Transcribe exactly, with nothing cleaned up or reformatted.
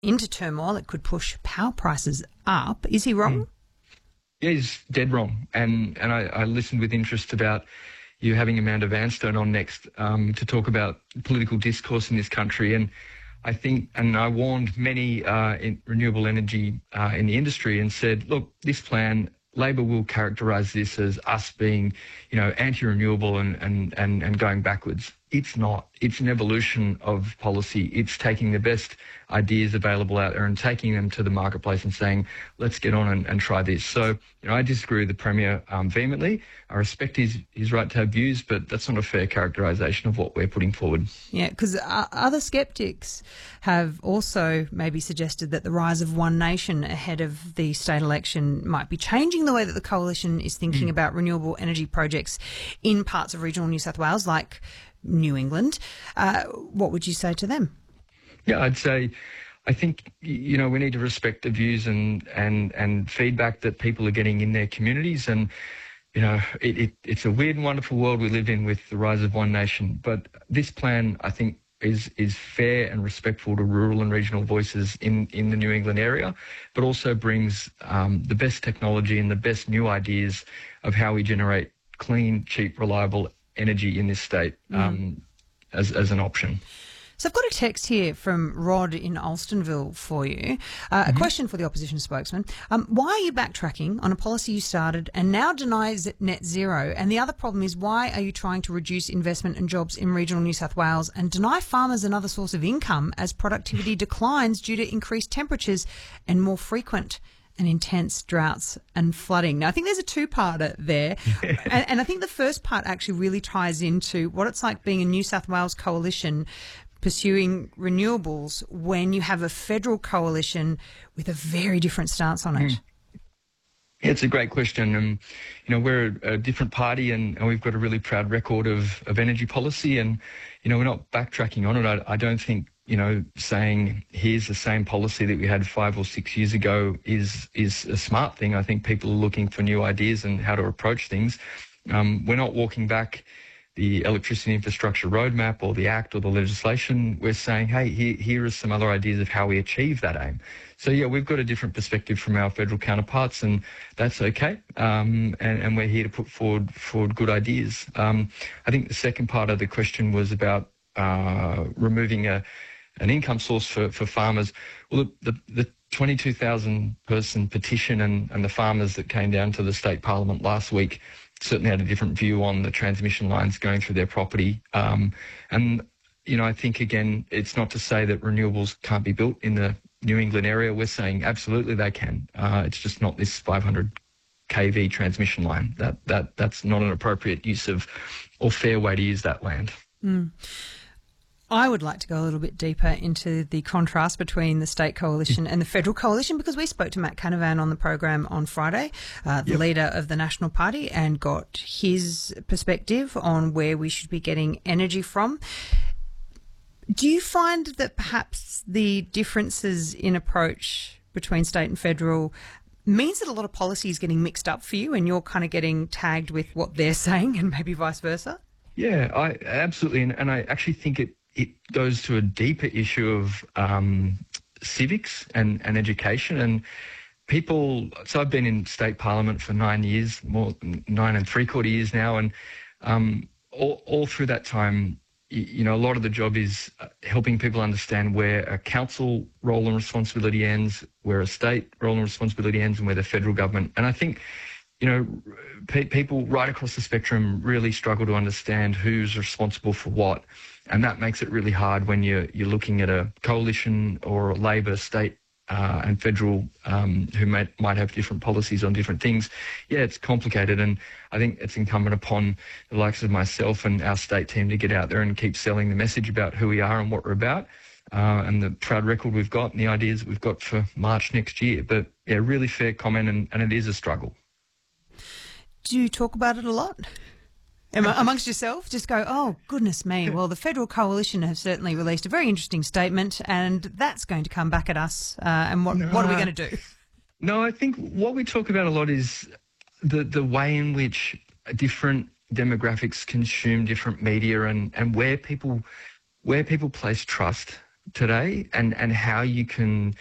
into turmoil. It could push power prices up. Is he wrong? Mm. Yeah, he's dead wrong. And and I, I listened with interest about you having Amanda Vanstone on next um, to talk about political discourse in this country. And I think, and I warned many uh, in renewable energy uh, in the industry and said, look, this plan, Labor will characterise this as us being, you know, anti-renewable and, and, and, and going backwards. It's not. It's an evolution of policy. It's taking the best ideas available out there and taking them to the marketplace and saying, let's get on and, and try this. So, you know, I disagree with the Premier um, vehemently. I respect his, his right to have views, but that's not a fair characterisation of what we're putting forward. Yeah, because uh, other sceptics have also maybe suggested that the rise of One Nation ahead of the state election might be changing the way that the coalition is thinking mm. about renewable energy projects in parts of regional New South Wales, like New England. Uh, what would you say to them? Yeah, I'd say, I think, you know, we need to respect the views and, and, and feedback that people are getting in their communities. And, you know, it, it, it's a weird and wonderful world we live in with the rise of One Nation. But this plan, I think, is is fair and respectful to rural and regional voices in, in the New England area, but also brings um, the best technology and the best new ideas of how we generate clean, cheap, reliable energy in this state um, mm. as, as an option. So I've got a text here from Rod in Alstonville for you. Uh, mm-hmm. A question for the opposition spokesman. Um, why are you backtracking on a policy you started and now denies net zero? And the other problem is, why are you trying to reduce investment and jobs in regional New South Wales and deny farmers another source of income as productivity declines due to increased temperatures and more frequent and intense droughts and flooding? Now, I think there's a two-parter there. and, and I think the first part actually really ties into what it's like being a New South Wales coalition pursuing renewables when you have a federal coalition with a very different stance on it. Mm. Yeah, it's a great question. And, you know, we're a, a different party and, and we've got a really proud record of, of energy policy and, you know, we're not backtracking on it. I, I don't think, you know, saying here's the same policy that we had five or six years ago is is a smart thing. I think people are looking for new ideas and how to approach things. Um, we're not walking back the electricity infrastructure roadmap or the act or the legislation. We're saying, hey, here, here are some other ideas of how we achieve that aim. So, yeah, we've got a different perspective from our federal counterparts, and that's okay. Um, and, and we're here to put forward, forward good ideas. Um, I think the second part of the question was about uh, removing a, an income source for, for farmers. Well, the, the, the twenty-two thousand person petition and, and the farmers that came down to the state parliament last week certainly had a different view on the transmission lines going through their property. Um, and, you know, I think, again, it's not to say that renewables can't be built in the New England area. We're saying absolutely they can. Uh, it's just not this five hundred k V transmission line. That that That's not an appropriate use of or fair way to use that land. Mm. I would like to go a little bit deeper into the contrast between the state coalition and the federal coalition, because we spoke to Matt Canavan on the program on Friday, uh, the yep. leader of the National Party, and got his perspective on where we should be getting energy from. Do you find that perhaps the differences in approach between state and federal means that a lot of policy is getting mixed up for you and you're kind of getting tagged with what they're saying and maybe vice versa? Yeah, I absolutely. And, and I actually think it It goes to a deeper issue of um, civics and, and education. And people, so I've been in state parliament for nine years, more nine and three quarter years now. And um, all, all through that time, you, you know, a lot of the job is helping people understand where a council role and responsibility ends, where a state role and responsibility ends, and where the federal government. And I think, you know, pe- people right across the spectrum really struggle to understand who's responsible for what. And that makes it really hard when you're, you're looking at a coalition or a Labor, state uh, and federal um, who might, might have different policies on different things. Yeah, it's complicated. And I think it's incumbent upon the likes of myself and our state team to get out there and keep selling the message about who we are and what we're about uh, and the proud record we've got and the ideas that we've got for March next year. But, yeah, really fair comment, and, and it is a struggle. Do you talk about it a lot? Amongst yourself, just go, oh, goodness me. Well, the federal coalition have certainly released a very interesting statement, and that's going to come back at us. Uh, and what, no, what are we going to do? No, I think what we talk about a lot is the, the way in which different demographics consume different media and, and where people where people place trust. today, and, and how you can